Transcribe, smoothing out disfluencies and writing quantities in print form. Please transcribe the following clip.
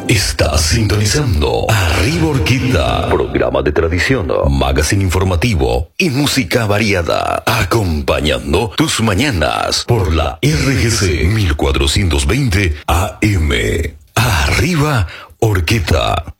Estás sintonizando Arriba Orquesta, programa de tradición, magazine informativo y música variada, acompañando tus mañanas por la RGC 1420 AM. Arriba Orquesta.